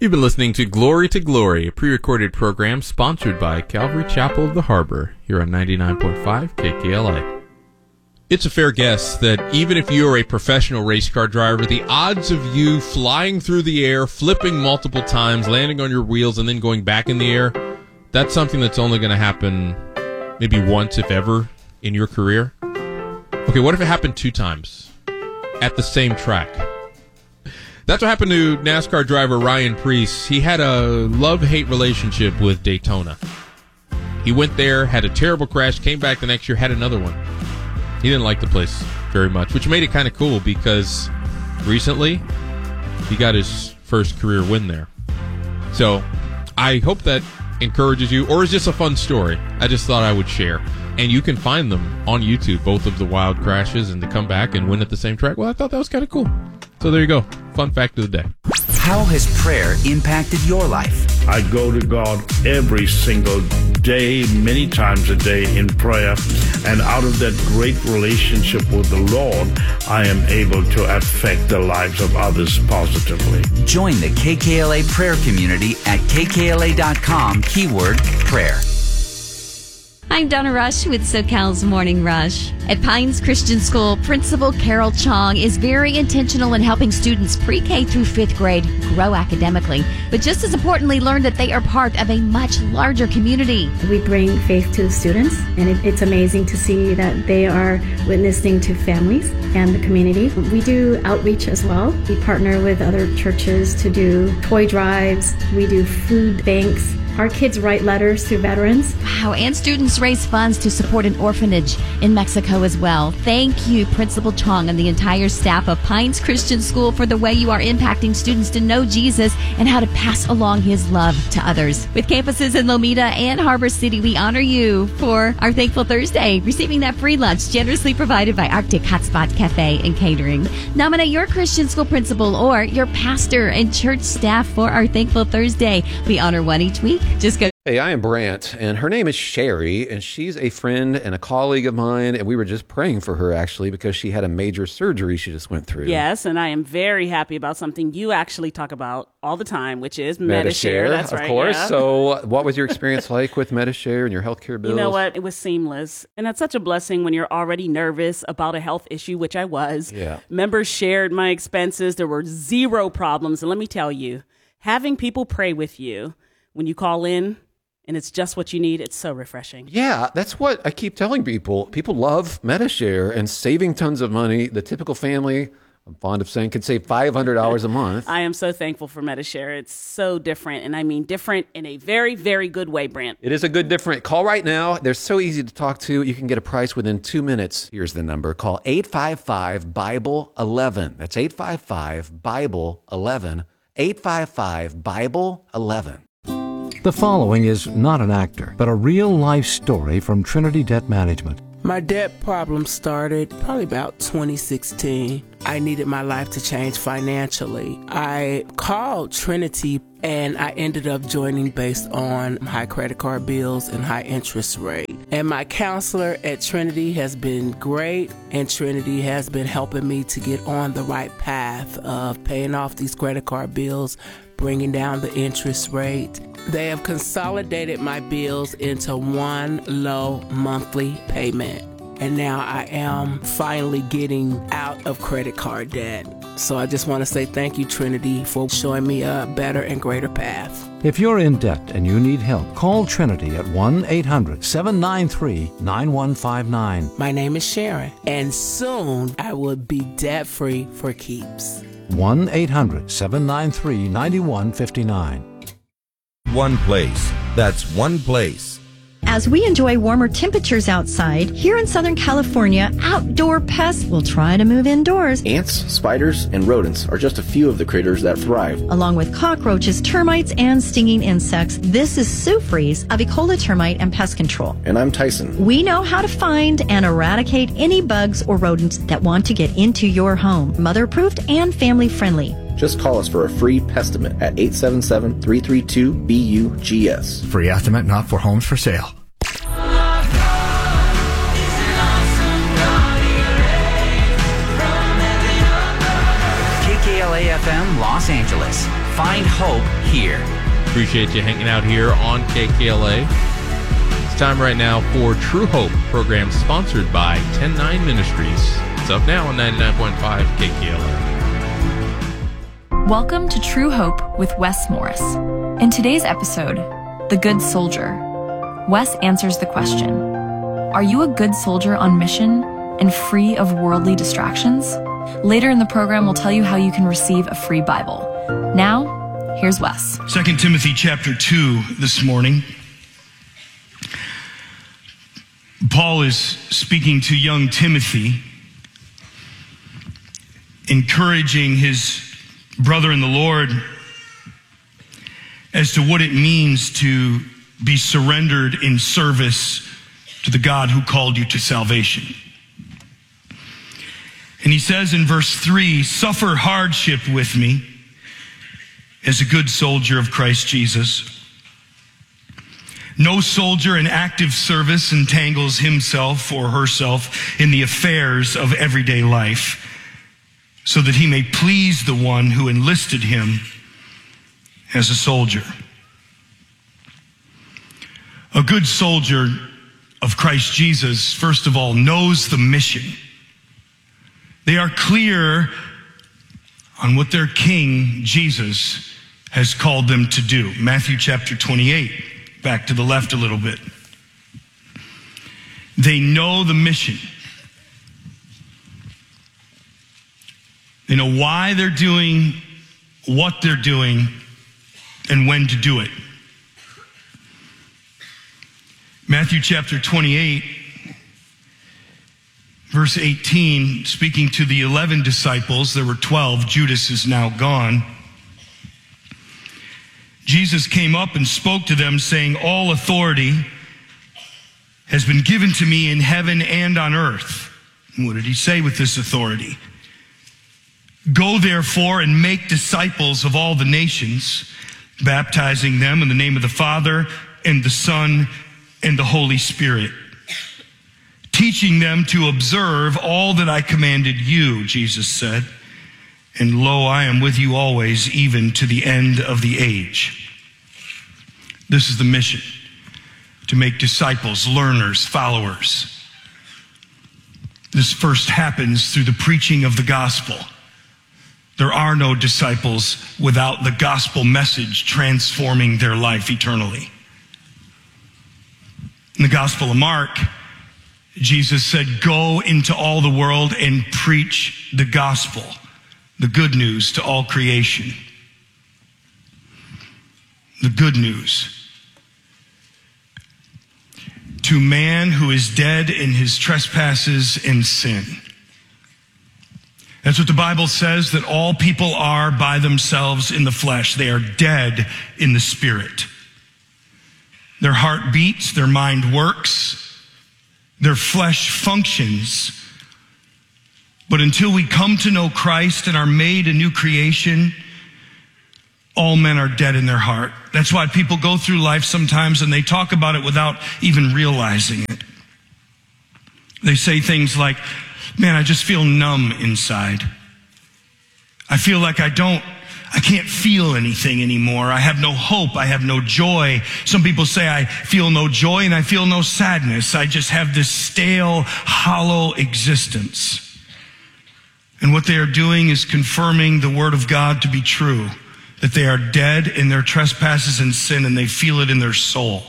You've been listening to Glory, a pre-recorded program sponsored by Calvary Chapel of the Harbor here on 99.5 KKLA. It's a fair guess that even if you are a professional race car driver, the odds of you flying through the air, flipping multiple times, landing on your wheels, and then going back in the air, that's something that's only going to happen maybe once, if ever, in your career. Okay, what if it happened 2 times at the same track? That's what happened to NASCAR driver Ryan Preece. He had a love-hate relationship with Daytona. He went there, had a terrible crash, came back the next year, had another one. He didn't like the place very much, which made it kind of cool because recently he got his first career win there. So I hope that encourages you, or is just a fun story I just thought I would share. And you can find them on YouTube, both of the wild crashes and to come back and win at the same track. Well, I thought that was kind of cool. So there you go. Fun fact of the day. How has prayer impacted your life? I go to God every single day, many times a day in prayer. And out of that great relationship with the Lord, I am able to affect the lives of others positively. Join the KKLA prayer community at kkla.com, keyword prayer. I'm Donna Rush with SoCal's Morning Rush. At Pines Christian School, Principal Carol Chong is very intentional in helping students pre-K through 5th grade grow academically, but just as importantly, learn that they are part of a much larger community. We bring faith to the students, and it's amazing to see that they are witnessing to families and the community. We do outreach as well. We partner with other churches to do toy drives. We do food banks. Our kids write letters to veterans. Wow, and students raise funds to support an orphanage in Mexico as well. Thank you, Principal Chong and the entire staff of Pines Christian School for the way you are impacting students to know Jesus and how to pass along his love to others. With campuses in Lomita and Harbor City, we honor you for our Thankful Thursday, receiving that free lunch generously provided by Arctic Hotspot Cafe and Catering. Nominate your Christian school principal or your pastor and church staff for our Thankful Thursday. We honor one each week. Just go. Hey, I am Brant, and her name is Sherry, and she's a friend and a colleague of mine, and we were just praying for her, actually, because she had a major surgery she just went through. Yes, and I am very happy about something you actually talk about all the time, which is Medi-Share. That's right, of course. Yeah. So what was your experience like with Medi-Share and your healthcare bills? You know what? It was seamless, and that's such a blessing when you're already nervous about a health issue, which I was. Yeah. Members shared my expenses. There were 0 problems, and let me tell you, having people pray with you when you call in, and it's just what you need, it's so refreshing. Yeah, that's what I keep telling people. People love Medi-Share and saving tons of money. The typical family, I'm fond of saying, could save $500 a month. I am so thankful for Medi-Share. It's so different, and I mean different in a very, very good way, Brant. It is a good different. Call right now. They're so easy to talk to. You can get a price within 2 minutes. Here's the number. Call 855-BIBLE-11. That's 855-BIBLE-11. 855-BIBLE-11. The following is not an actor, but a real-life story from Trinity Debt Management. My debt problem started probably about 2016. I needed my life to change financially. I called Trinity and I ended up joining based on high credit card bills and high interest rate. And my counselor at Trinity has been great, and Trinity has been helping me to get on the right path of paying off these credit card bills, bringing down the interest rate. They have consolidated my bills into one low monthly payment. And now I am finally getting out of credit card debt. So I just want to say thank you, Trinity, for showing me a better and greater path. If you're in debt and you need help, call Trinity at 1-800-793-9159. My name is Sharon, and soon I will be debt-free for keeps. 1-800-793-9159. One place. That's one place. As we enjoy warmer temperatures outside, here in Southern California, outdoor pests will try to move indoors. Ants, spiders, and rodents are just a few of the critters that thrive. Along with cockroaches, termites, and stinging insects, this is Sue Fries of Ecola Termite and Pest Control. And I'm Tyson. We know how to find and eradicate any bugs or rodents that want to get into your home. Mother-approved and family-friendly. Just call us for a free pestimate at 877-332-BUGS. Free estimate not for homes for sale. KKLA FM Los Angeles. Find hope here. Appreciate you hanging out here on KKLA. It's time right now for True Hope, program sponsored by 10-9 Ministries. It's up now on 99.5 KKLA. Welcome to True Hope with Wes Morris. In today's episode, The Good Soldier, Wes answers the question, are you a good soldier on mission and free of worldly distractions? Later in the program, we'll tell you how you can receive a free Bible. Now, here's Wes. 2 Timothy chapter 2 this morning. Paul is speaking to young Timothy, encouraging his brother in the Lord as to what it means to be surrendered in service to the God who called you to salvation. And he says in verse 3, suffer hardship with me as a good soldier of Christ Jesus. No soldier in active service entangles himself or herself in the affairs of everyday life, so that he may please the one who enlisted him as a soldier. A good soldier of Christ Jesus, first of all, knows the mission. They are clear on what their King, Jesus, has called them to do. Matthew chapter 28, back to the left a little bit. They know the mission. They know why they're doing what they're doing and when to do it. Matthew chapter 28, verse 18, speaking to the 11 disciples, there were 12, Judas is now gone. Jesus came up and spoke to them, saying, all authority has been given to me in heaven and on earth. And what did he say with this authority? Go therefore and make disciples of all the nations, baptizing them in the name of the Father and the Son and the Holy Spirit, teaching them to observe all that I commanded you, Jesus said. And lo, I am with you always, even to the end of the age. This is the mission, to make disciples, learners, followers. This first happens through the preaching of the gospel. There are no disciples without the gospel message transforming their life eternally. In the Gospel of Mark, Jesus said, go into all the world and preach the gospel, the good news to all creation. The good news. To man who is dead in his trespasses and sin. That's what the Bible says, that all people are by themselves in the flesh. They are dead in the spirit. Their heart beats, their mind works, their flesh functions. But until we come to know Christ and are made a new creation, all men are dead in their heart. That's why people go through life sometimes and they talk about it without even realizing it. They say things like, man, I just feel numb inside. I feel like I can't feel anything anymore. I have no hope. I have no joy. Some people say I feel no joy and I feel no sadness. I just have this stale, hollow existence. And what they are doing is confirming the word of God to be true, that they are dead in their trespasses and sin, and they feel it in their soul.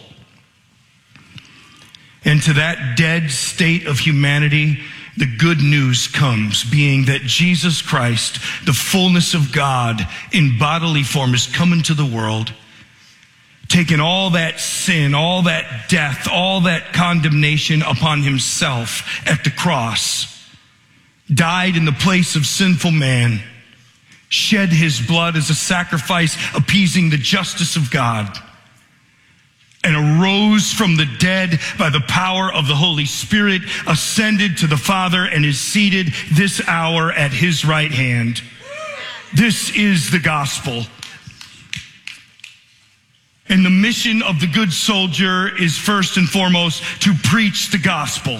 And to that dead state of humanity, the good news comes, being that Jesus Christ, the fullness of God in bodily form, has come into the world, taken all that sin, all that death, all that condemnation upon himself at the cross, died in the place of sinful man, shed his blood as a sacrifice appeasing the justice of God, and arose from the dead by the power of the Holy Spirit, ascended to the Father, and is seated this hour at his right hand. This is the gospel. And the mission of the good soldier is first and foremost to preach the gospel.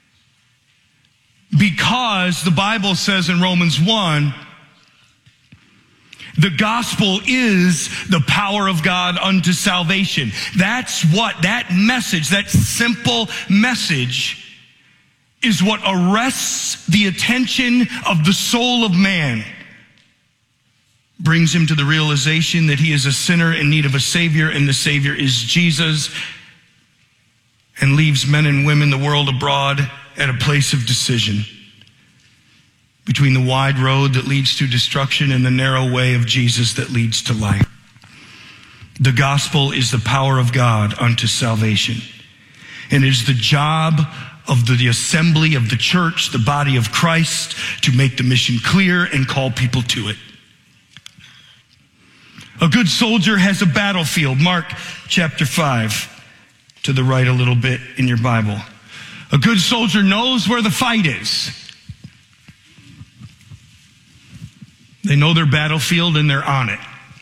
Because the Bible says in Romans 1 The gospel is the power of God unto salvation. That's what that message, that simple message, is what arrests the attention of the soul of man, brings him to the realization that he is a sinner in need of a Savior, and the Savior is Jesus, and leaves men and women, the world abroad, at a place of decision between the wide road that leads to destruction and the narrow way of Jesus that leads to life. The gospel is the power of God unto salvation. And it is the job of the assembly of the church, the body of Christ, to make the mission clear and call people to it. A good soldier has a battlefield. Mark chapter 5, to the right a little bit in your Bible. A good soldier knows where the fight is. They know their battlefield and they're on it.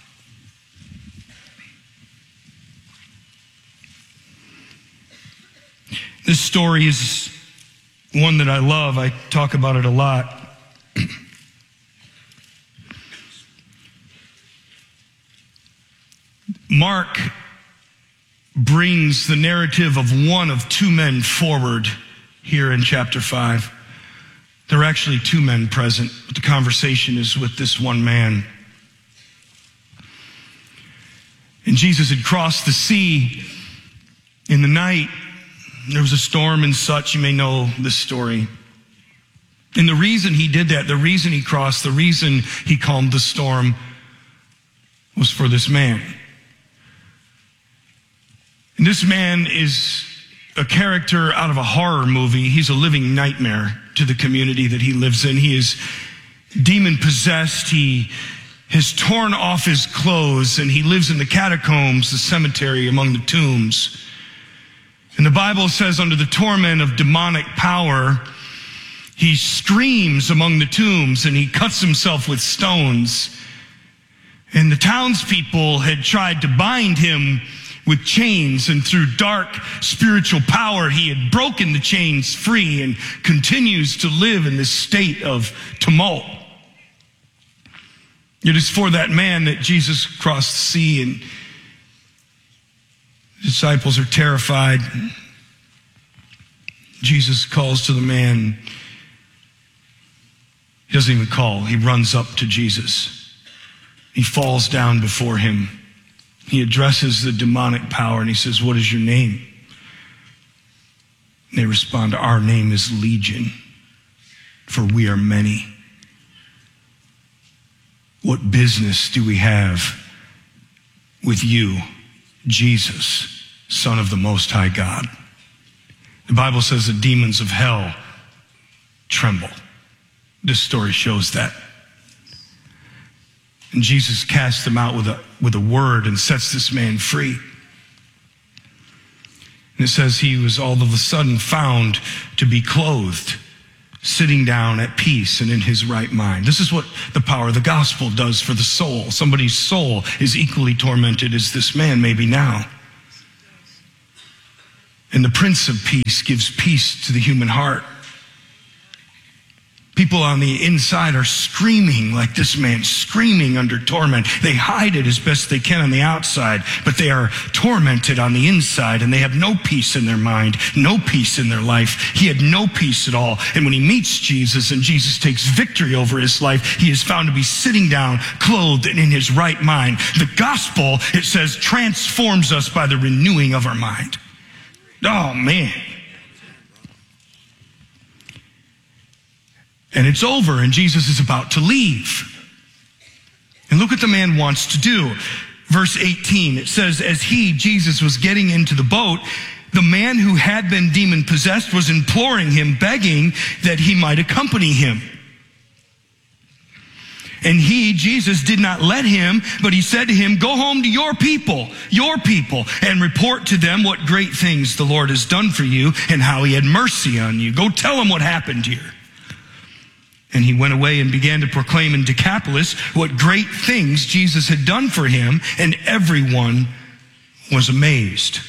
This story is one that I love. I talk about it a lot. Mark brings the narrative of one of two men forward here in chapter 5. There are actually two men present, but the conversation is with this one man. And Jesus had crossed the sea in the night. There was a storm and such. You may know this story. And the reason he did that, the reason he crossed, the reason he calmed the storm was for this man. And this man is a character out of a horror movie. He's a living nightmare to the community that he lives in. He is demon possessed. He has torn off his clothes and he lives in the catacombs, the cemetery among the tombs. And the Bible says under the torment of demonic power, he screams among the tombs and he cuts himself with stones. And the townspeople had tried to bind him with chains, and through dark spiritual power, he had broken the chains free and continues to live in this state of tumult. It is for that man that Jesus crossed the sea, and the disciples are terrified. Jesus calls to the man. He doesn't even call. He runs up to Jesus. He falls down before him. He addresses the demonic power and he says, "What is your name?" And they respond, "Our name is Legion, for we are many." What business do we have with you, Jesus, Son of the Most High God? The Bible says the demons of hell tremble. This story shows that. And Jesus casts them out with a word and sets this man free. And it says he was all of a sudden found to be clothed, sitting down at peace and in his right mind. This is what the power of the gospel does for the soul. Somebody's soul is equally tormented as this man may be now. And the Prince of Peace gives peace to the human heart. People on the inside are screaming like this man, screaming under torment. They hide it as best they can on the outside, but they are tormented on the inside, and they have no peace in their mind, no peace in their life. He had no peace at all. And when he meets Jesus and Jesus takes victory over his life, he is found to be sitting down, clothed and in his right mind. The gospel, it says, transforms us by the renewing of our mind. Oh, man. And it's over, and Jesus is about to leave. And look what the man wants to do. Verse 18, it says, as he, Jesus, was getting into the boat, the man who had been demon-possessed was imploring him, begging that he might accompany him. And he, Jesus, did not let him, but he said to him, go home to your people, and report to them what great things the Lord has done for you and how he had mercy on you. Go tell them what happened here. And he went away and began to proclaim in Decapolis what great things Jesus had done for him, and everyone was amazed.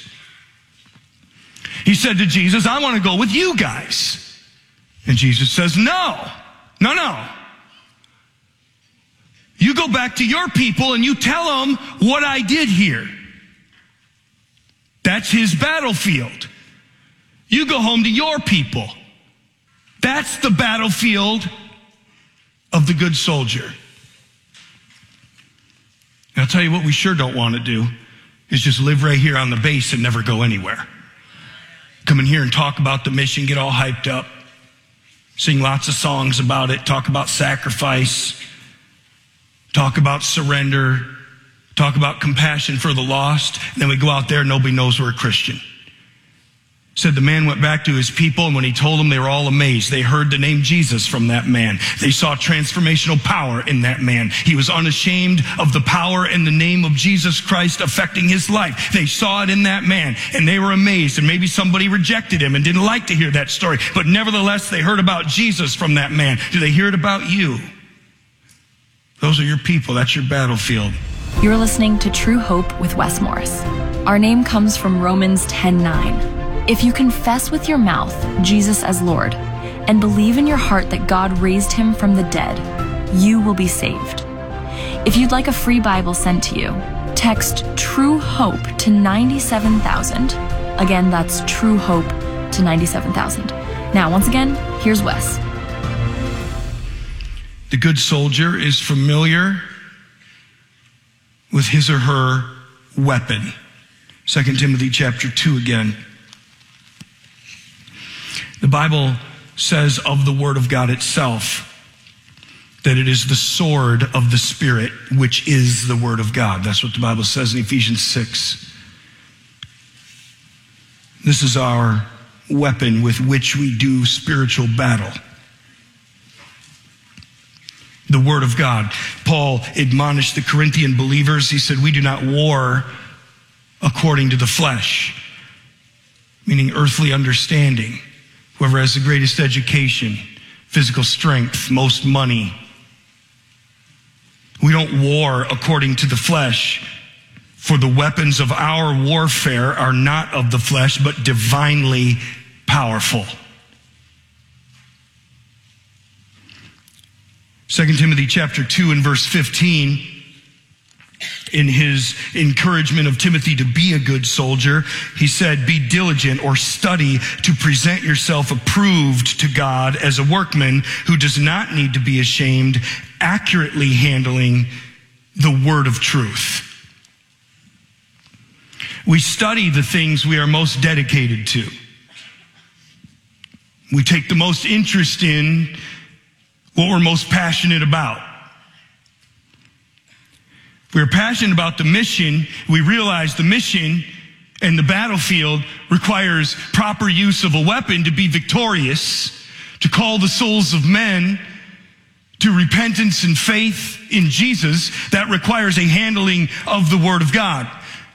He said to Jesus, I want to go with you guys. And Jesus says, no. You go back to your people and you tell them what I did here. That's his battlefield. You go home to your people. That's the battlefield of the good soldier. And I'll tell you what we sure don't want to do is just live right here on the base and never go anywhere. Come in here and talk about the mission, get all hyped up, sing lots of songs about it, talk about sacrifice, talk about surrender, talk about compassion for the lost, and then we go out there and nobody knows we're a Christian. Said the man went back to his people, and when he told them, they were all amazed. They heard the name Jesus from that man. They saw transformational power in that man. He was unashamed of the power and the name of Jesus Christ affecting his life. They saw it in that man, and they were amazed. And maybe somebody rejected him and didn't like to hear that story, but nevertheless, they heard about Jesus from that man. Do they hear it about you? Those are your people. That's your battlefield. You're listening to True Hope with Wes Morris. Our name comes from Romans 10:9. If you confess with your mouth Jesus as Lord and believe in your heart that God raised him from the dead, you will be saved. If you'd like a free Bible sent to you, text True Hope to 97,000. Again, that's True Hope to 97,000. Now, once again, here's Wes. The good soldier is familiar with his or her weapon. 2 Timothy chapter 2 again. The Bible says of the Word of God itself that it is the sword of the Spirit, which is the Word of God. That's what the Bible says in Ephesians 6. This is our weapon with which we do spiritual battle. The Word of God. Paul admonished the Corinthian believers. He said, we do not war according to the flesh, meaning earthly understanding. Whoever has the greatest education, physical strength, most money. We don't war according to the flesh, for the weapons of our warfare are not of the flesh, but divinely powerful. 2 Timothy chapter 2 and verse 15, in his encouragement of Timothy to be a good soldier, he said, be diligent or study to present yourself approved to God as a workman who does not need to be ashamed, accurately handling the word of truth. We study the things we are most dedicated to. We take the most interest in what we're most passionate about. If we're passionate about the mission, we realize the mission and the battlefield requires proper use of a weapon to be victorious, to call the souls of men to repentance and faith in Jesus. That requires a handling of the Word of God.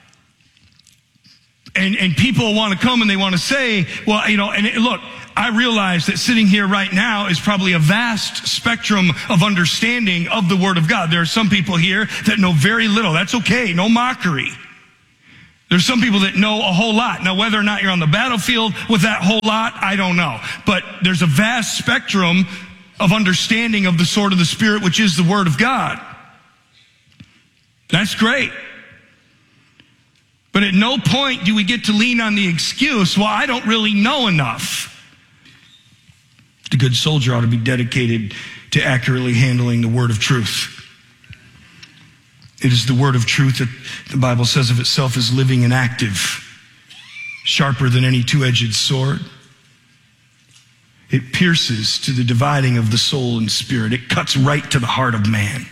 And people want to come and they want to say, well, and look, I realize that sitting here right now is probably a vast spectrum of understanding of the Word of God. There are some people here that know very little. That's okay. No mockery. There's some people that know a whole lot. Now, whether or not you're on the battlefield with that whole lot, I don't know. But there's a vast spectrum of understanding of the sword of the Spirit, which is the Word of God. That's great. But at no point do we get to lean on the excuse, well, I don't really know enough. The good soldier ought to be dedicated to accurately handling the word of truth. It is the word of truth that the Bible says of itself is living and active, sharper than any two-edged sword. It pierces to the dividing of the soul and spirit. It cuts right to the heart of man.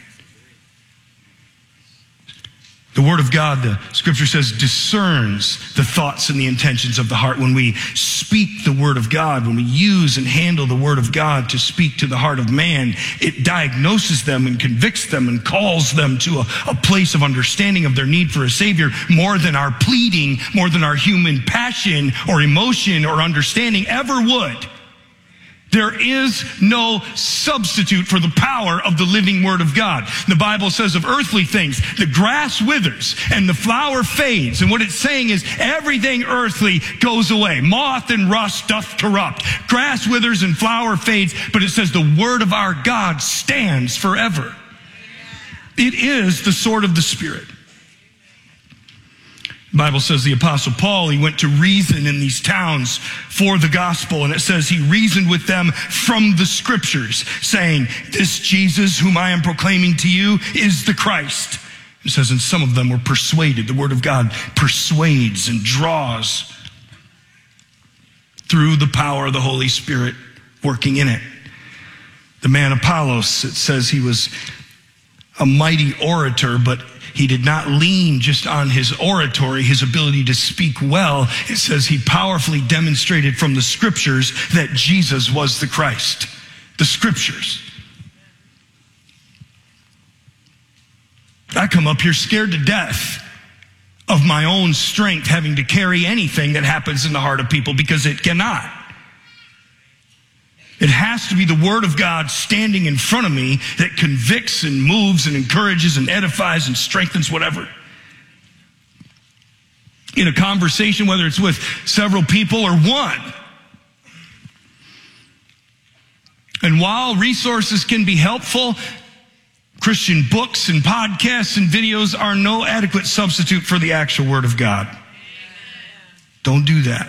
The Word of God, the Scripture says, discerns the thoughts and the intentions of the heart. When we speak the Word of God, when we use and handle the Word of God to speak to the heart of man, it diagnoses them and convicts them and calls them to a place of understanding of their need for a Savior more than our pleading, more than our human passion or emotion or understanding ever would. There is no substitute for the power of the living Word of God. The Bible says of earthly things, the grass withers and the flower fades. And what it's saying is everything earthly goes away. Moth and rust doth corrupt. Grass withers and flower fades. But it says the Word of our God stands forever. It is the sword of the Spirit. The Bible says the Apostle Paul, he went to reason in these towns for the gospel, and it says he reasoned with them from the scriptures, saying, this Jesus whom I am proclaiming to you is the Christ. It says, and some of them were persuaded. The word of God persuades and draws through the power of the Holy Spirit working in it. The man Apollos, it says he was a mighty orator, but he did not lean just on his oratory, his ability to speak well. It says he powerfully demonstrated from the scriptures that Jesus was the Christ. The scriptures. I come up here scared to death of my own strength having to carry anything that happens in the heart of people, because it cannot. It has to be the Word of God standing in front of me that convicts and moves and encourages and edifies and strengthens whatever. In a conversation, whether it's with several people or one. And while resources can be helpful, Christian books and podcasts and videos are no adequate substitute for the actual Word of God. Don't do that.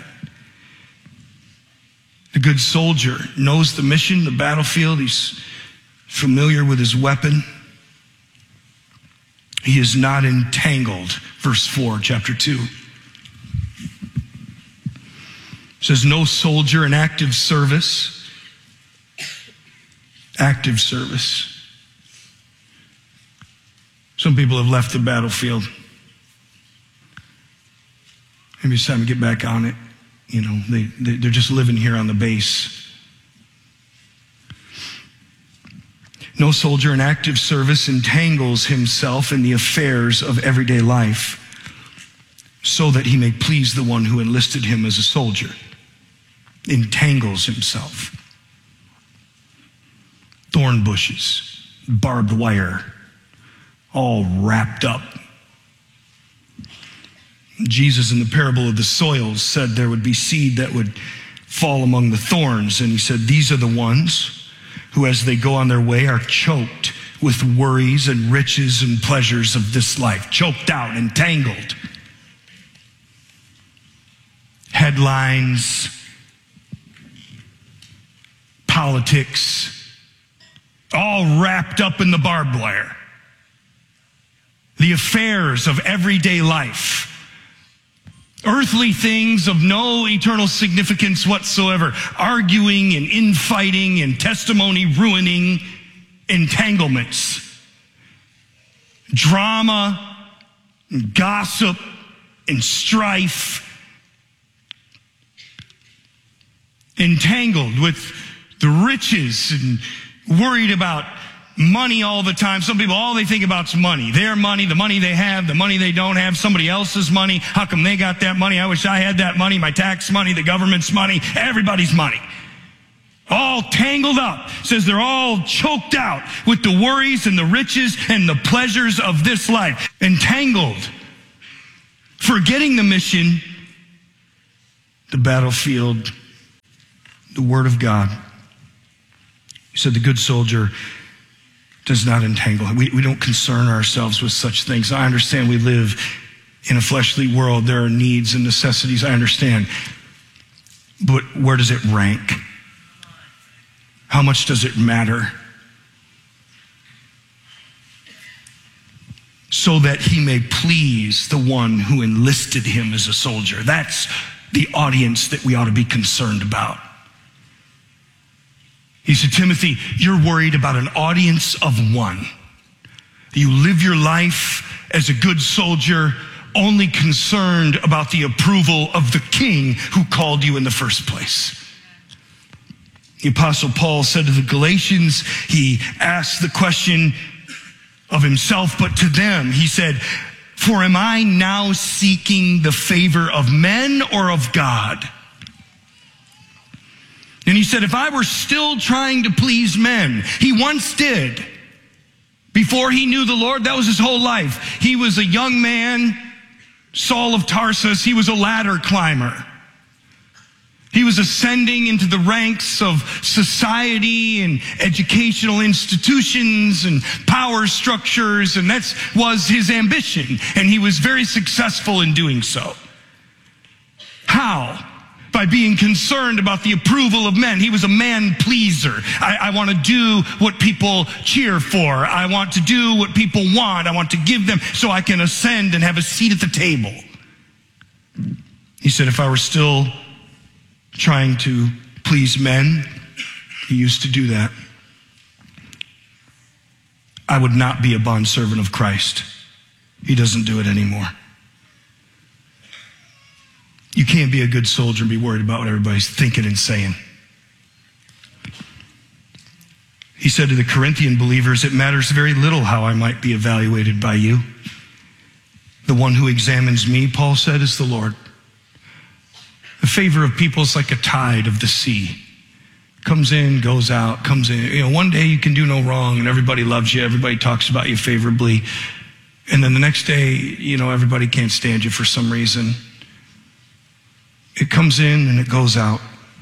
The good soldier knows the mission, the battlefield. He's familiar with his weapon. He is not entangled. Verse 4, chapter 2. It says, no soldier in active service. Active service. Some people have left the battlefield. Maybe it's time to get back on it. You know, they're just living here on the base. No soldier in active service entangles himself in the affairs of everyday life so that he may please the one who enlisted him as a soldier. Entangles himself. Thorn bushes, barbed wire, all wrapped up. Jesus in the parable of the soils said there would be seed that would fall among the thorns. And he said, these are the ones who as they go on their way are choked with worries and riches and pleasures of this life. Choked out, entangled. Headlines, politics, all wrapped up in the barbed wire. The affairs of everyday life. Earthly things of no eternal significance whatsoever. Arguing and infighting and testimony ruining entanglements. Drama and gossip and strife. Entangled with the riches and worried about money all the time. Some people, all they think about is money. Their money, the money they have, the money they don't have, somebody else's money. How come they got that money? I wish I had that money, my tax money, the government's money, everybody's money. All tangled up. It says they're all choked out with the worries and the riches and the pleasures of this life. Entangled. Forgetting the mission, the battlefield, the Word of God. He said the good soldier does not entangle. We don't concern ourselves with such things. I understand we live in a fleshly world. There are needs and necessities. I understand. But where does it rank? How much does it matter? So that he may please the one who enlisted him as a soldier. That's the audience that we ought to be concerned about. He said, Timothy, you're worried about an audience of one. You live your life as a good soldier, only concerned about the approval of the king who called you in the first place. The Apostle Paul said to the Galatians, he asked the question of himself, but to them, he said, for am I now seeking the favor of men or of God? And he said, if I were still trying to please men, he once did. Before he knew the Lord, that was his whole life. He was a young man, Saul of Tarsus. He was a ladder climber. He was ascending into the ranks of society and educational institutions and power structures, and that was his ambition, and he was very successful in doing so. How? By being concerned about the approval of men. He was a man pleaser. I want to do what people cheer for. I want to do what people want. I want to give them so I can ascend and have a seat at the table. He said, if I were still trying to please men, he used to do that, I would not be a bondservant of Christ. He doesn't do it anymore. You can't be a good soldier and be worried about what everybody's thinking and saying. He said to the Corinthian believers, it matters very little how I might be evaluated by you. The one who examines me, Paul said, is the Lord. The favor of people is like a tide of the sea. Comes in, goes out, comes in. One day you can do no wrong and everybody loves you. Everybody talks about you favorably. And then the next day, everybody can't stand you for some reason. It comes in and it goes out.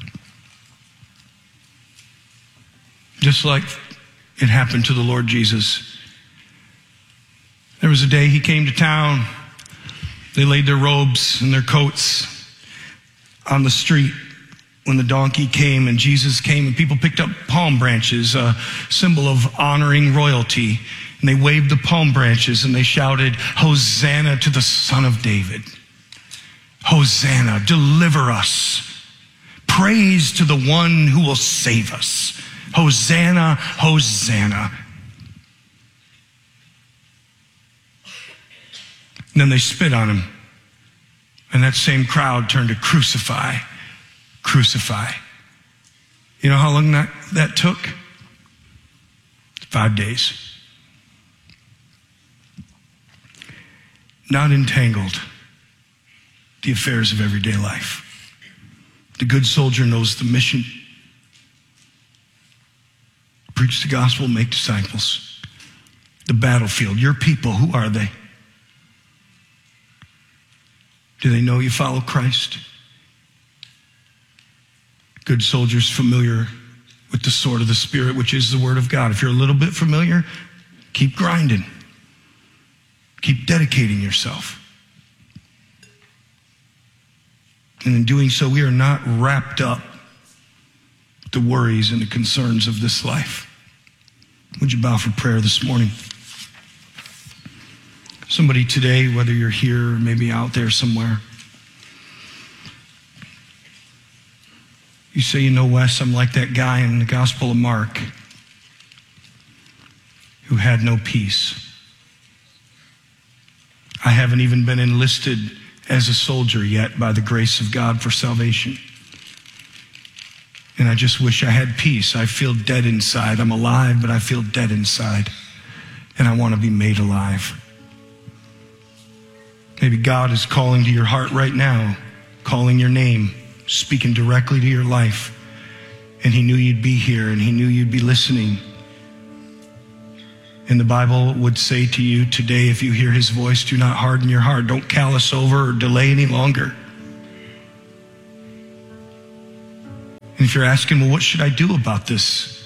Just like it happened to the Lord Jesus. There was a day he came to town. They laid their robes and their coats on the street when the donkey came, and Jesus came, and people picked up palm branches, a symbol of honoring royalty. And they waved the palm branches and they shouted, Hosanna to the Son of David. Hosanna, deliver us. Praise to the one who will save us. Hosanna, Hosanna. And then they spit on him. And that same crowd turned to crucify, crucify. You know how long that took? 5 days. Not entangled. The affairs of everyday life. The good soldier knows the mission. Preach the gospel, make disciples. The battlefield, your people, who are they? Do they know you follow Christ? Good soldiers familiar with the sword of the Spirit, which is the word of God. If you're a little bit familiar, keep grinding. Keep dedicating yourself. And in doing so, we are not wrapped up with the worries and the concerns of this life. Would you bow for prayer this morning? Somebody today, whether you're here or maybe out there somewhere, you say, Wes, I'm like that guy in the Gospel of Mark who had no peace. I haven't even been enlisted as a soldier yet by the grace of God for salvation. And I just wish I had peace. I feel dead inside. I'm alive, but I feel dead inside. And I want to be made alive. Maybe God is calling to your heart right now, calling your name, speaking directly to your life. And he knew you'd be here, and he knew you'd be listening. And the Bible would say to you today, if you hear his voice, do not harden your heart. Don't callous over or delay any longer. And if you're asking, well, what should I do about this?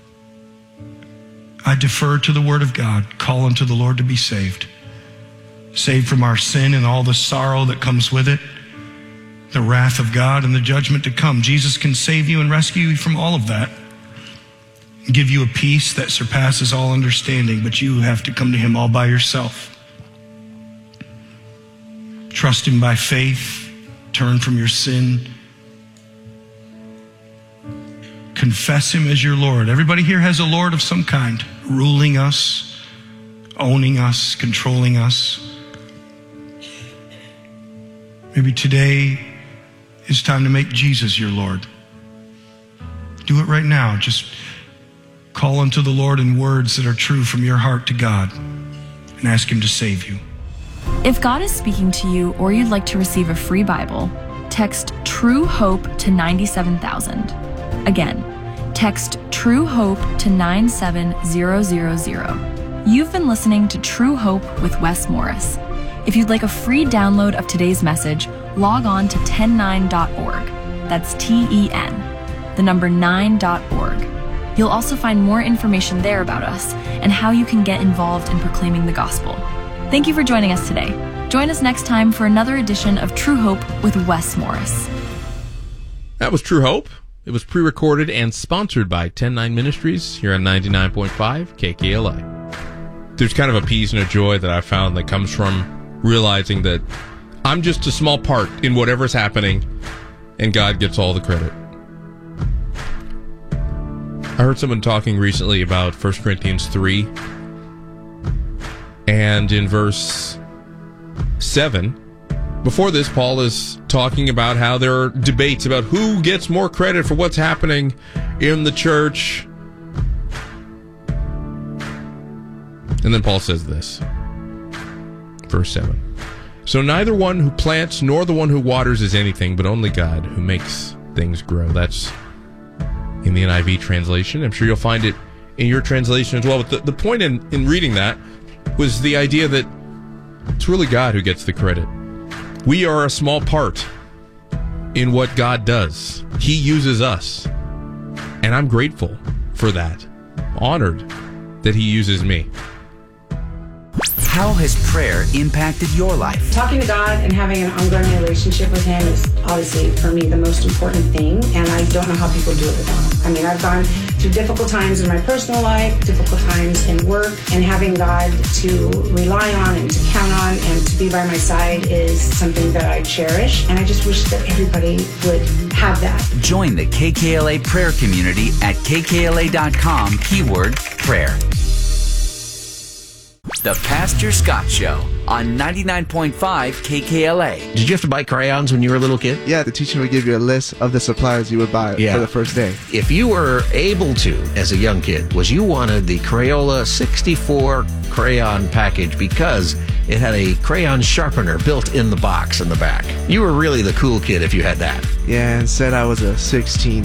I defer to the word of God. Call unto the Lord to be saved. Saved from our sin and all the sorrow that comes with it, the wrath of God and the judgment to come. Jesus can save you and rescue you from all of that. Give you a peace that surpasses all understanding, but you have to come to him all by yourself. Trust him by faith. Turn from your sin. Confess him as your Lord. Everybody here has a Lord of some kind, ruling us, owning us, controlling us. Maybe today is time to make Jesus your Lord. Do it right now. Just call unto the Lord in words that are true from your heart to God and ask him to save you. If God is speaking to you or you'd like to receive a free Bible, text True Hope to 97,000. Again, text True Hope to 97000. You've been listening to True Hope with Wes Morris. If you'd like a free download of today's message, log on to 109.org. That's TEN, the number 9.org. You'll also find more information there about us and how you can get involved in proclaiming the gospel. Thank you for joining us today. Join us next time for another edition of True Hope with Wes Morris. That was True Hope. It was pre-recorded and sponsored by 10-9 Ministries here on 99.5 KKLA. There's kind of a peace and a joy that I found that comes from realizing that I'm just a small part in whatever's happening, and God gets all the credit. I heard someone talking recently about 1 Corinthians 3, and in verse 7, before this, Paul is talking about how there are debates about who gets more credit for what's happening in the church. And then Paul says this, verse 7. So neither one who plants nor the one who waters is anything, but only God who makes things grow. That's in the NIV translation. I'm sure you'll find it in your translation as well. But the point in reading that was the idea that it's really God who gets the credit. We are a small part in what God does. He uses us. And I'm grateful for that. Honored that He uses me. How has prayer impacted your life? Talking to God and having an ongoing relationship with Him is obviously, for me, the most important thing, and I don't know how people do it without Him. I mean, I've gone through difficult times in my personal life, difficult times in work, and having God to rely on and to count on and to be by my side is something that I cherish, and I just wish that everybody would have that. Join the KKLA prayer community at kkla.com, keyword prayer. The Pastor Scott Show on 99.5 KKLA. Did you have to buy crayons when you were a little kid? Yeah, the teacher would give you a list of the supplies you would buy for the first day. If you were able to, as a young kid, you wanted the Crayola 64 crayon package because it had a crayon sharpener built in the box in the back. You were really the cool kid if you had that. Yeah, and said I was a 16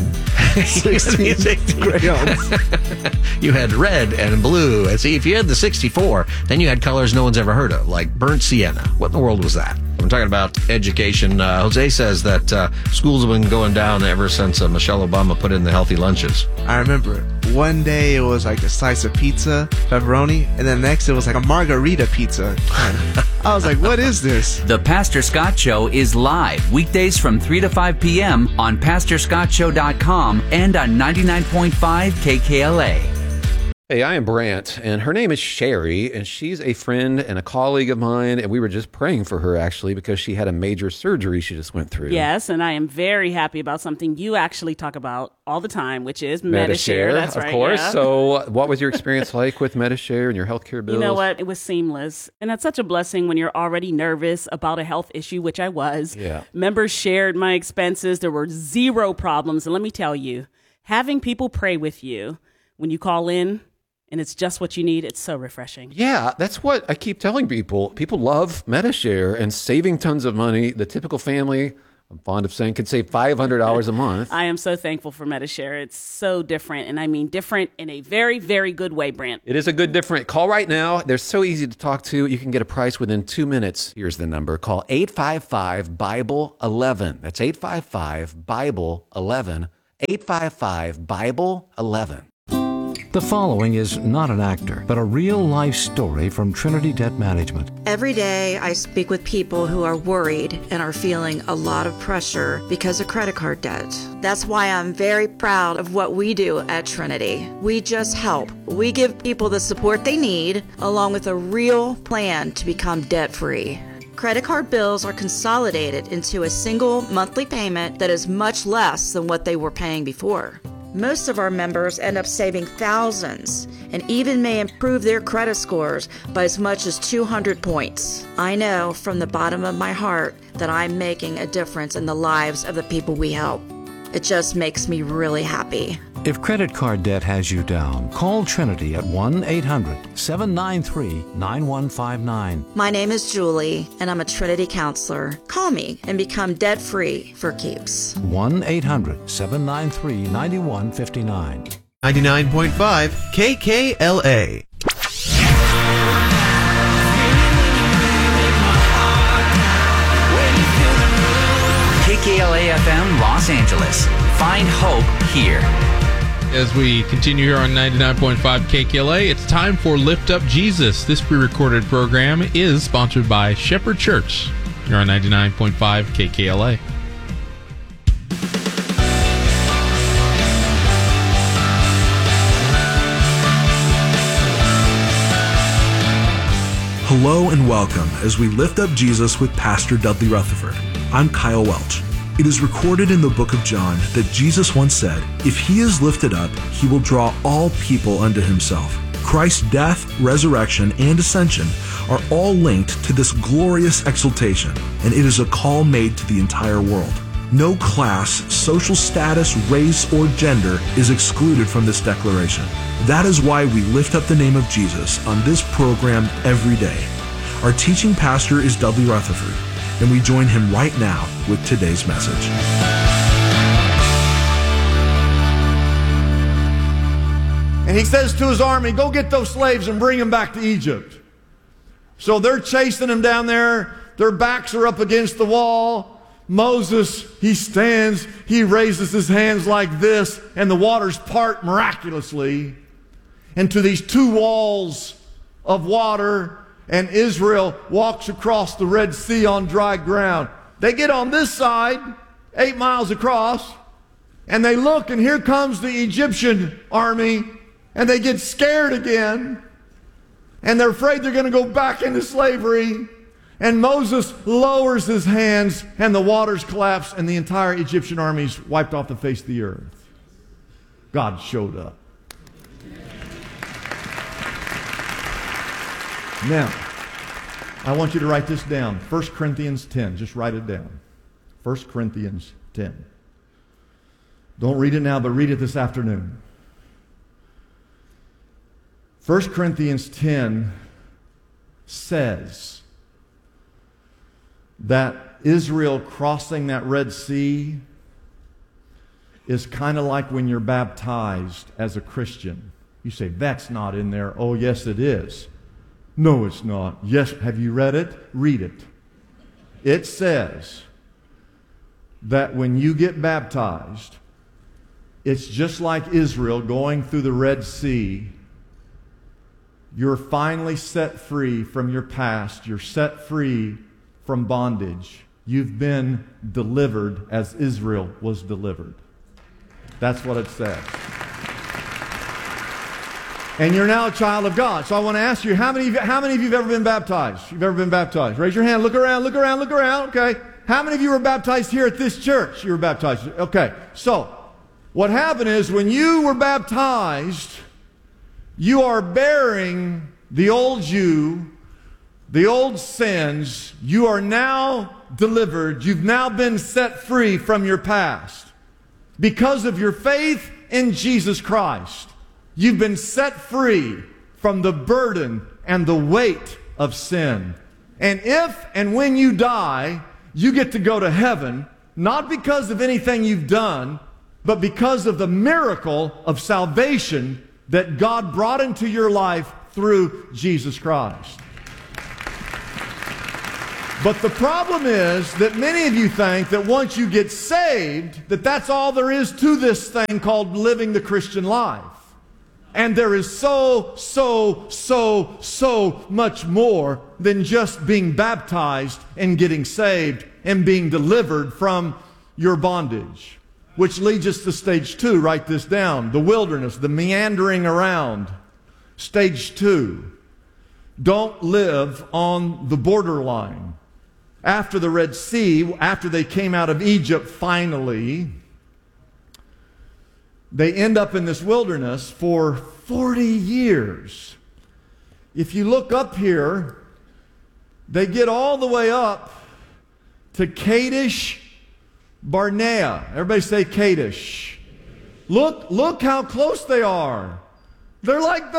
crayons. You had red and blue. And see, if you had the 64, then you had colors no one's ever heard of, like burnt sienna. What in the world was that? I'm talking about education. Jose says that schools have been going down ever since Michelle Obama put in the healthy lunches. I remember one day it was like a slice of pizza, pepperoni, and then next it was like a margarita pizza. I was like, what is this? The Pastor Scott Show is live weekdays from 3 to 5 p.m. on PastorScottShow.com and on 99.5 KKLA. Hey, I am Brant, and her name is Sherry, and she's a friend and a colleague of mine, and we were just praying for her, actually, because she had a major surgery she just went through. Yes, and I am very happy about something you actually talk about all the time, which is Medi-Share. That's right, of course. Yeah. So what was your experience like with Medi-Share and your healthcare bills? You know what? It was seamless, and it's such a blessing when you're already nervous about a health issue, which I was. Yeah. Members shared my expenses. There were zero problems, and let me tell you, having people pray with you when you call in, and it's just what you need, it's so refreshing. Yeah, that's what I keep telling people. People love Medi-Share and saving tons of money. The typical family, I'm fond of saying, could save $500 a month. I am so thankful for Medi-Share. It's so different, and I mean different in a very, very good way, Brant. It is a good different. Call right now. They're so easy to talk to. You can get a price within 2 minutes. Here's the number. Call 855-BIBLE-11. That's 855-BIBLE-11. 855-BIBLE-11. The following is not an actor, but a real-life story from Trinity Debt Management. Every day I speak with people who are worried and are feeling a lot of pressure because of credit card debt. That's why I'm very proud of what we do at Trinity. We just help. We give people the support they need, along with a real plan to become debt-free. Credit card bills are consolidated into a single monthly payment that is much less than what they were paying before. Most of our members end up saving thousands and even may improve their credit scores by as much as 200 points. I know from the bottom of my heart that I'm making a difference in the lives of the people we help. It just makes me really happy. If credit card debt has you down, call Trinity at 1-800-793-9159. My name is Julie, and I'm a Trinity counselor. Call me and become debt-free for keeps. 1-800-793-9159. 99.5 KKLA. KKLA KLAFM Los Angeles. Find hope here. As we continue here on 99.5 KKLA, it's time for Lift Up Jesus. This pre-recorded program is sponsored by Shepherd Church. You're on 99.5 KKLA. Hello and welcome as we lift up Jesus with Pastor Dudley Rutherford. I'm Kyle Welch. It is recorded in the book of John that Jesus once said, "If he is lifted up, he will draw all people unto himself." Christ's death, resurrection, and ascension are all linked to this glorious exaltation, and it is a call made to the entire world. No class, social status, race, or gender is excluded from this declaration. That is why we lift up the name of Jesus on this program every day. Our teaching pastor is Dudley Rutherford, and we join him right now with today's message. And he says to his army, go get those slaves and bring them back to Egypt. So they're chasing them down there. Their backs are up against the wall. Moses, he stands, he raises his hands like this, and the waters part miraculously into these two walls of water, and Israel walks across the Red Sea on dry ground. They get on this side, 8 miles across, and they look, and here comes the Egyptian army, and they get scared again, and they're afraid they're going to go back into slavery. And Moses lowers his hands, and the waters collapse, and the entire Egyptian army is wiped off the face of the earth. God showed up. Now, I want you to write this down. 1 Corinthians 10. Just write it down. 1 Corinthians 10. Don't read it now, but read it this afternoon. 1 Corinthians 10 says that Israel crossing that Red Sea is kind of like when you're baptized as a Christian. You say, that's not in there. Oh, yes, it is. No, it's not. Yes, have you read it? Read it. It says that when you get baptized, it's just like Israel going through the Red Sea. You're finally set free from your past. You're set free from bondage. You've been delivered as Israel was delivered. That's what it says. And you're now a child of God. So I want to ask you, how many of you have ever been baptized? You've ever been baptized? Raise your hand. Look around, look around, look around. Okay. How many of you were baptized here at this church? You were baptized. Okay. So what happened is when you were baptized, you are bearing the old you, the old sins. You are now delivered. You've now been set free from your past. Because of your faith in Jesus Christ, you've been set free from the burden and the weight of sin. And if and when you die, you get to go to heaven, not because of anything you've done, but because of the miracle of salvation that God brought into your life through Jesus Christ. But the problem is that many of you think that once you get saved, that that's all there is to this thing called living the Christian life. And there is so much more than just being baptized and getting saved and being delivered from your bondage. Which leads us to stage 2. Write this down. The wilderness, the meandering around. Stage 2. Don't live on the borderline. After the Red Sea, after they came out of Egypt finally, they end up in this wilderness for 40 years. If you look up here, they get all the way up to Kadesh Barnea. Everybody say Kadesh. Look how close they are. They're like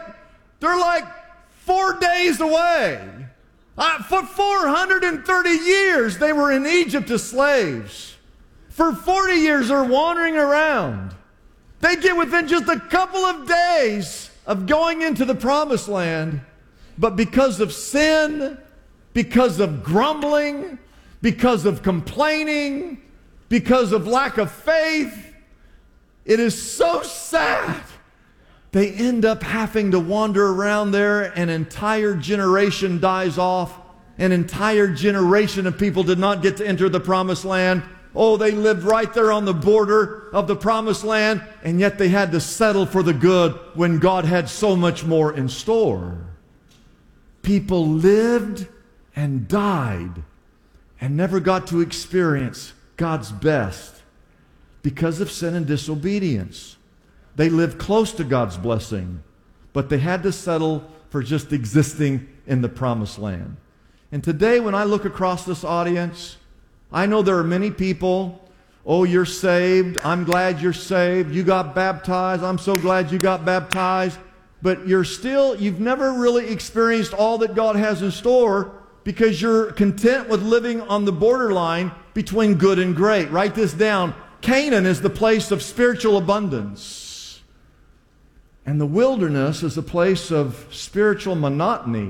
4 days away. For 430 years they were in Egypt as slaves. For 40 years they're wandering around. They get within just a couple of days of going into the promised land, but because of sin, because of grumbling, because of complaining, because of lack of faith. It is so sad. They end up having to wander around there. An entire generation dies off. An entire generation of people did not get to enter the promised land. Oh, they lived right there on the border of the promised land, and yet they had to settle for the good when God had so much more in store. People lived and died and never got to experience God's best because of sin and disobedience. They lived close to God's blessing, but they had to settle for just existing in the promised land. And today, when I look across this audience, I know there are many people, oh, you're saved. I'm glad you're saved. You got baptized. I'm so glad you got baptized. But you've never really experienced all that God has in store because you're content with living on the borderline between good and great. Write this down. Canaan is the place of spiritual abundance. And the wilderness is a place of spiritual monotony.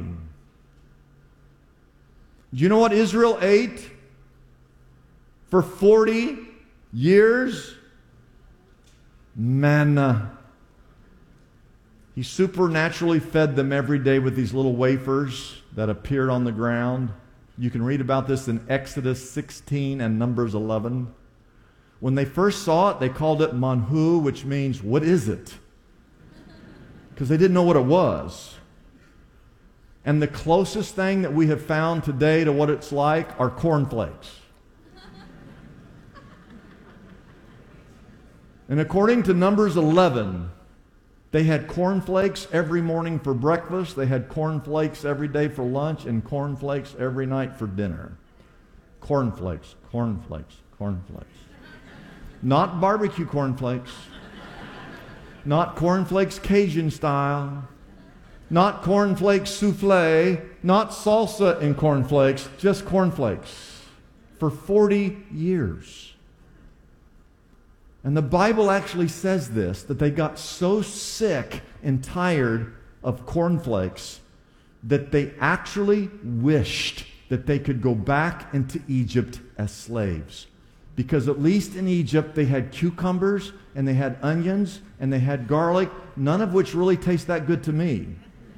Do you know what Israel ate for 40 years? Manna. He supernaturally fed them every day with these little wafers that appeared on the ground. You can read about this in Exodus 16 and Numbers 11. When they first saw it, they called it manhu, which means, what is it? Because they didn't know what it was. And the closest thing that we have found today to what it's like are cornflakes. And according to Numbers 11, they had cornflakes every morning for breakfast, they had cornflakes every day for lunch, and cornflakes every night for dinner. Cornflakes, cornflakes, cornflakes. Not barbecue cornflakes. Not cornflakes Cajun style. Not cornflakes souffle. Not salsa in cornflakes. Just cornflakes. For 40 years. And the Bible actually says this, that they got so sick and tired of cornflakes that they actually wished that they could go back into Egypt as slaves. Because at least in Egypt they had cucumbers and they had onions and they had garlic, none of which really taste that good to me.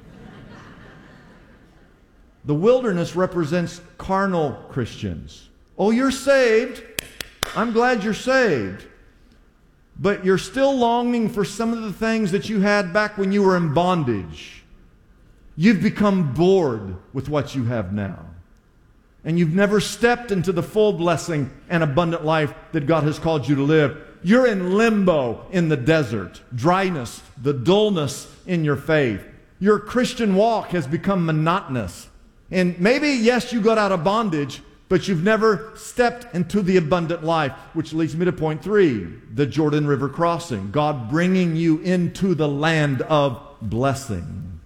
The wilderness represents carnal Christians. Oh, you're saved. I'm glad you're saved. But you're still longing for some of the things that you had back when you were in bondage. You've become bored with what you have now. And you've never stepped into the full blessing and abundant life that God has called you to live. You're in limbo in the desert. Dryness, the dullness in your faith. Your Christian walk has become monotonous. And maybe, yes, you got out of bondage, but you've never stepped into the abundant life, which leads me to point 3, the Jordan River crossing. God bringing you into the land of blessing.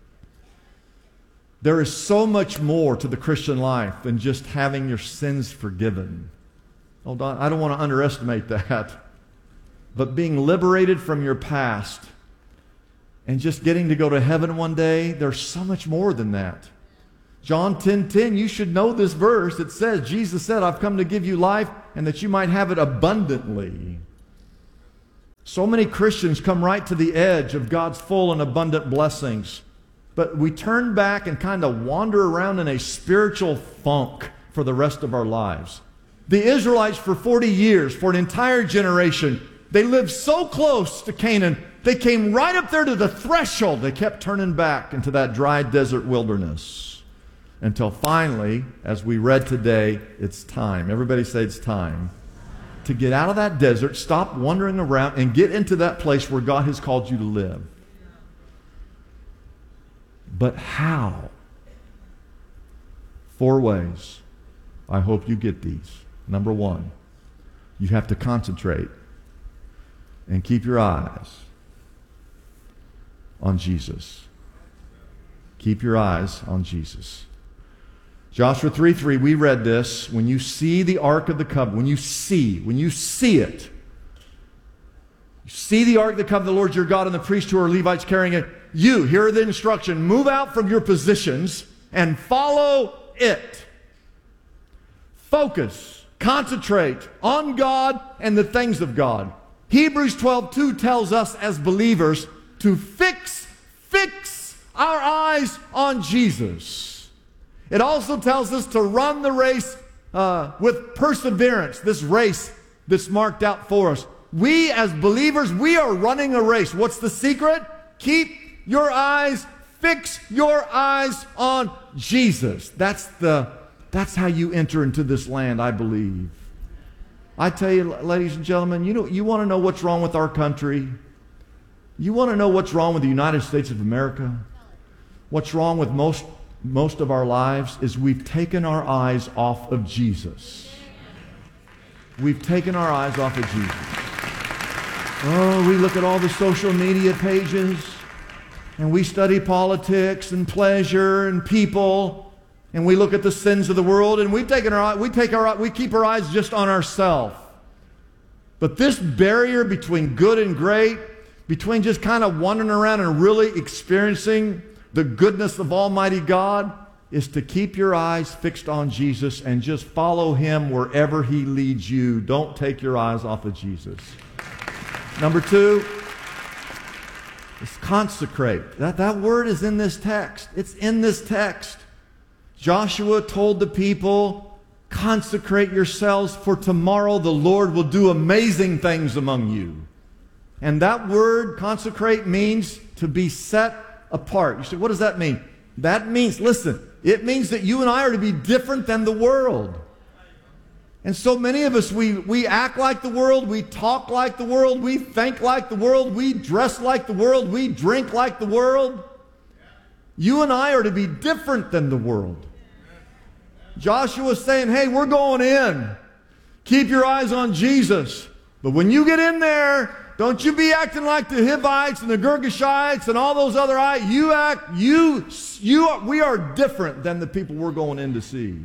There is so much more to the Christian life than just having your sins forgiven. Hold on, I don't want to underestimate that. But being liberated from your past and just getting to go to heaven one day, there's so much more than that. John 10:10, you should know this verse. It says, Jesus said, I've come to give you life and that you might have it abundantly. So many Christians come right to the edge of God's full and abundant blessings. But we turn back and kind of wander around in a spiritual funk for the rest of our lives. The Israelites for 40 years, for an entire generation, they lived so close to Canaan, they came right up there to the threshold. They kept turning back into that dry desert wilderness. Until finally, as we read today, it's time. Everybody say it's time to get out of that desert, stop wandering around, and get into that place where God has called you to live. But how? 4 ways. I hope you get these. Number 1, you have to concentrate and keep your eyes on Jesus. Keep your eyes on Jesus. Joshua 3:3, we read this. When you see the Ark of the Covenant, when you see it, you see the Ark of the Covenant, the Lord your God, and the priests who are Levites carrying it, you, here are the instruction, move out from your positions and follow it. Focus, concentrate on God and the things of God. Hebrews 12:2 tells us as believers to fix our eyes on Jesus. It also tells us to run the race with perseverance, this race that's marked out for us. We as believers, we are running a race. What's the secret? Fix your eyes on Jesus. That's how you enter into this land, I believe. I tell you, ladies and gentlemen, you want to know what's wrong with our country? You want to know what's wrong with the United States of America? What's wrong with most of our lives is we've taken our eyes off of Jesus. We've taken our eyes off of Jesus. Oh, we look at all the social media pages, and we study politics and pleasure and people, and we look at the sins of the world, and we keep our eyes just on ourselves. But this barrier between good and great, between just kind of wandering around and really experiencing the goodness of Almighty God, is to keep your eyes fixed on Jesus and just follow Him wherever He leads you. Don't take your eyes off of Jesus. Number 2 is consecrate. That word is in this text. It's in this text. Joshua told the people, consecrate yourselves, for tomorrow the Lord will do amazing things among you. And that word, consecrate, means to be set apart. You say, what does that mean? That means, listen, it means that you and I are to be different than the world. And so many of us, we act like the world, we talk like the world, we think like the world, we dress like the world, we drink like the world. You and I are to be different than the world. Joshua's saying, hey, we're going in. Keep your eyes on Jesus. But when you get in there, don't you be acting like the Hivites and the Girgashites and all those other we are different than the people we're going in to see.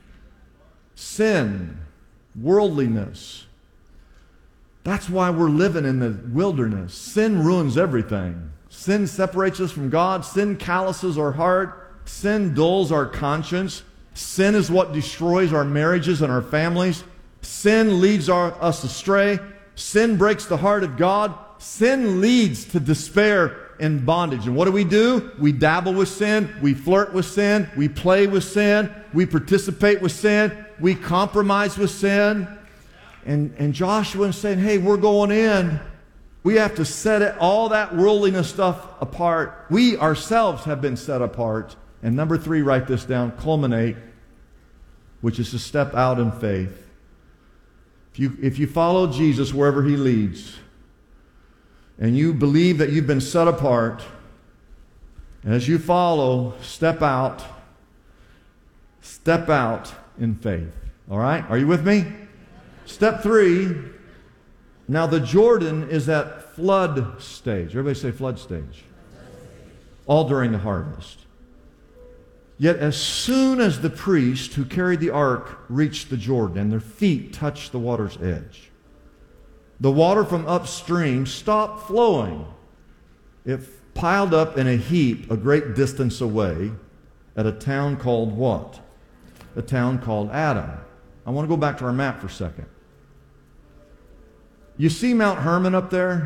Sin, worldliness. That's why we're living in the wilderness. Sin ruins everything. Sin separates us from God. Sin calluses our heart. Sin dulls our conscience. Sin is what destroys our marriages and our families. Sin leads us astray. Sin breaks the heart of God. Sin leads to despair and bondage. And what do? We dabble with sin. We flirt with sin. We play with sin. We participate with sin. We compromise with sin. And Joshua is saying, hey, we're going in. We have to set all that worldliness stuff apart. We ourselves have been set apart. And number 3, write this down, culminate, which is to step out in faith. If you follow Jesus wherever He leads, and you believe that you've been set apart, as you follow, step out in faith. All right? Are you with me? Step 3, now the Jordan is at flood stage. Everybody say flood stage. All during the harvest. Yet as soon as the priest who carried the ark reached the Jordan and their feet touched the water's edge, the water from upstream stopped flowing. It piled up in a heap a great distance away at a town called what? A town called Adam. I want to go back to our map for a second. You see Mount Hermon up there?